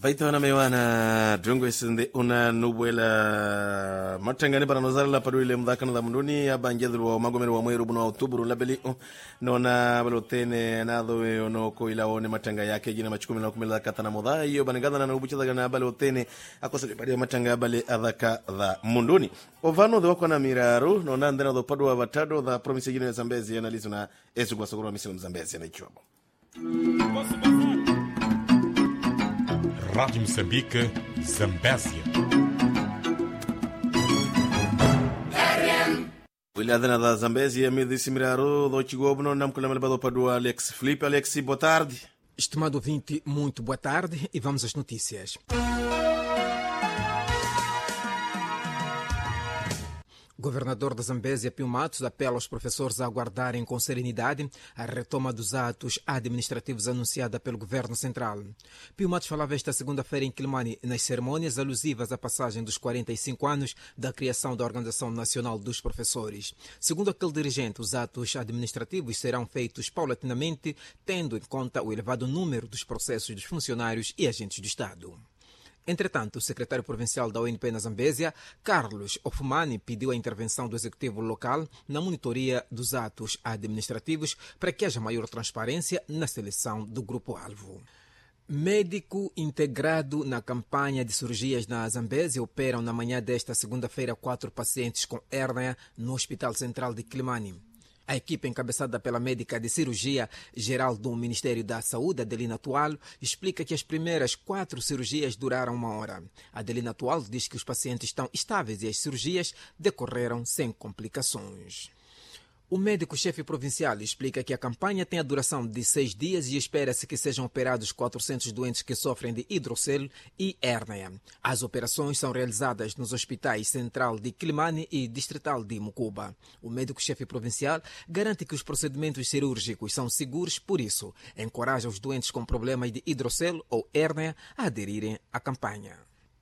Vaitona mewana drungu isinde una nubuela matangani para nozara la paduile mdakana la munduni abanjedru wa magomero wa mweru buna outuburu labeli nona balotene nado ono ko ilaone matanga yake jina machukumi na kumela katana modha iyo banigana na nubuchiza na balotene akosali padi matanga bale adaka dha munduni ovano de wakona miraru nona ndena do padwa batado dha promise jina Zambezi analizo na esu kwa sokoro misilo Zambezi na ichwabo. Rádio Moçambique, Zambésia. Wilhadana da Zambésia, me disse Miraro, do Chigobo, não me lembro do Alex Felipe. Alex, boa tarde. Estimado ouvinte, muito boa tarde e vamos às notícias. O governador da Zambésia, Pio Matos, apela aos professores a aguardarem com serenidade a retoma dos atos administrativos anunciada pelo governo central. Pio Matos falava esta segunda-feira em Quilimane nas cerimônias alusivas à passagem dos 45 anos da criação da Organização Nacional dos Professores. Segundo aquele dirigente, os atos administrativos serão feitos paulatinamente, tendo em conta o elevado número dos processos dos funcionários e agentes do Estado. Entretanto, o secretário provincial da ONP na Zambésia, Carlos Ofumani, pediu a intervenção do executivo local na monitoria dos atos administrativos para que haja maior transparência na seleção do grupo-alvo. Médico integrado na campanha de cirurgias na Zambésia operam na manhã desta segunda-feira 4 pacientes com hérnia no Hospital Central de Quilimane. A equipe encabeçada pela médica de cirurgia geral do Ministério da Saúde, Adelina Tualo, explica que as primeiras 4 cirurgias duraram 1 hora. Adelina Tualo diz que os pacientes estão estáveis e as cirurgias decorreram sem complicações. O médico-chefe provincial explica que a campanha tem a duração de 6 dias e espera-se que sejam operados 400 doentes que sofrem de hidrocele e hérnia. As operações são realizadas nos hospitais Central de Quilimane e Distrital de Mucuba. O médico-chefe provincial garante que os procedimentos cirúrgicos são seguros, por isso encoraja os doentes com problemas de hidrocele ou hérnia a aderirem à campanha.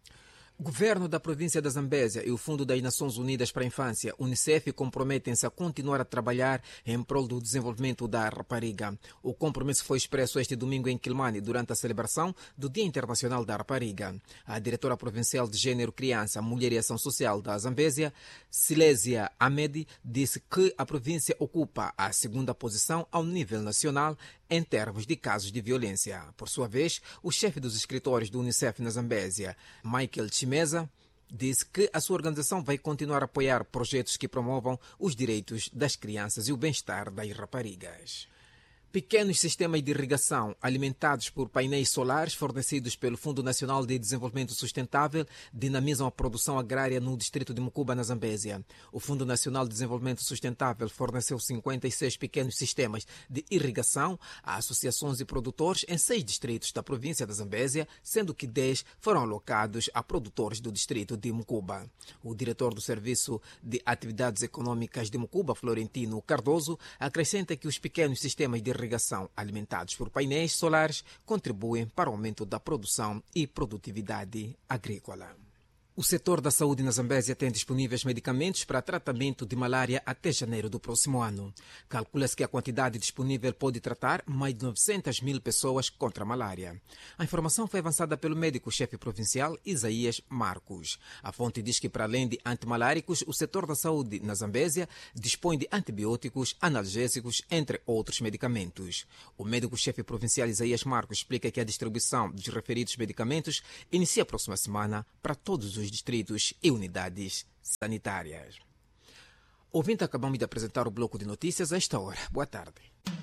O governo da província da Zambésia e o Fundo das Nações Unidas para a Infância, UNICEF, comprometem-se a continuar a trabalhar em prol do desenvolvimento da rapariga. O compromisso foi expresso este domingo em Quilimane durante a celebração do Dia Internacional da Rapariga. A diretora provincial de Gênero, Criança, Mulher e Ação Social da Zambésia, Silésia Ahmed, disse que a província ocupa a 2ª posição ao nível nacional em termos de casos de violência. Por sua vez, o chefe dos escritórios do UNICEF na Zambésia, Michael Chimeza, disse que a sua organização vai continuar a apoiar projetos que promovam os direitos das crianças e o bem-estar das raparigas. Pequenos sistemas de irrigação alimentados por painéis solares fornecidos pelo Fundo Nacional de Desenvolvimento Sustentável dinamizam a produção agrária no distrito de Mucuba, na Zambésia. O Fundo Nacional de Desenvolvimento Sustentável forneceu 56 pequenos sistemas de irrigação a associações e produtores em 6 distritos da província da Zambésia, sendo que 10 foram alocados a produtores do distrito de Mucuba. O diretor do Serviço de Atividades Econômicas de Mucuba, Florentino Cardoso, acrescenta que os pequenos sistemas de irrigação alimentados por painéis solares contribuem para o aumento da produção e produtividade agrícola. O setor da saúde na Zambésia tem disponíveis medicamentos para tratamento de malária até janeiro do próximo ano. Calcula-se que a quantidade disponível pode tratar mais de 900 mil pessoas contra a malária. A informação foi avançada pelo médico-chefe provincial Isaías Marcos. A fonte diz que, para além de antimaláricos, o setor da saúde na Zambésia dispõe de antibióticos, analgésicos, entre outros medicamentos. O médico-chefe provincial Isaías Marcos explica que a distribuição dos referidos medicamentos inicia a próxima semana para todos os distritos e unidades sanitárias. Ouvinte, acabamos de apresentar o bloco de notícias a esta hora. Boa tarde.